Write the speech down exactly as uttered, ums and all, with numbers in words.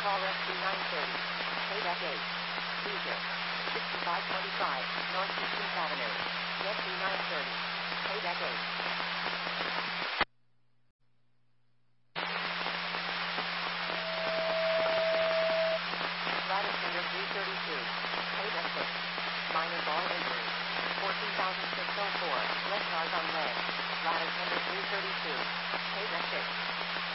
Call S B nine thirty. Payback eight. Beazer. sixty-five twenty-five, North sixteenth Avenue. S B nine thirty. Payback eight. Ladder Center three thirty-two. Payback six. Minor ball injury. fourteen thousand six hundred four. Left guard on red. Ladder Center three thirty-two. Payback six.